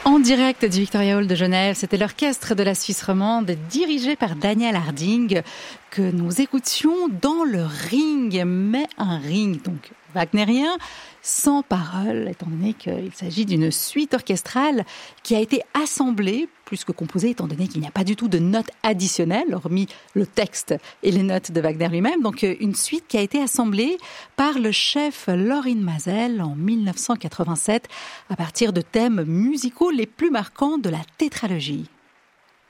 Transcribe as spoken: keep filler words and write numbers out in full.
En direct du Victoria Hall de Genève, c'était l'orchestre de la Suisse romande dirigé par Daniel Harding que nous écoutions dans le ring, mais un ring donc wagnérien sans paroles, étant donné qu'il s'agit d'une suite orchestrale qui a été assemblée, plus que composée, étant donné qu'il n'y a pas du tout de notes additionnelles, hormis le texte et les notes de Wagner lui-même. Donc une suite qui a été assemblée par le chef Lorin Maazel en dix-neuf cent quatre-vingt-sept à partir de thèmes musicaux les plus marquants de la tétralogie.